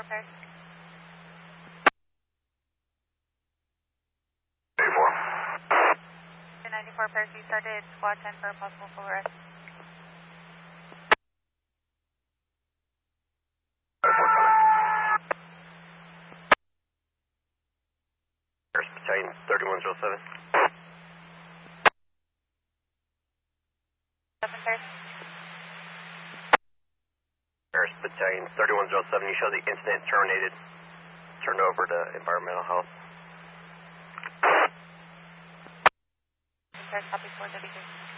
Paris. 94 Paris, we started squad 10 for a possible full arrest. Paris Battalion 3107. 7 Paris. Paris Battalion 3107, you show the incident terminated. Turned over to environmental health. Paris, copy 432.